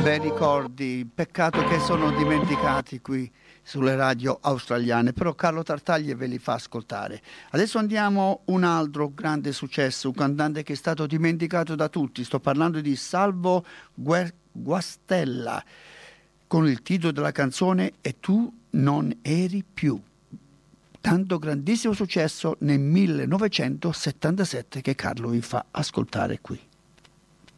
bei ricordi, peccato che sono dimenticati qui sulle radio australiane, però Carlo Tartaglia ve li fa ascoltare. Adesso andiamo un altro grande successo, un cantante che è stato dimenticato da tutti, sto parlando di Salvo Guastella, con il titolo della canzone E tu non eri più. Tanto grandissimo successo nel 1977 che Carlo vi fa ascoltare qui.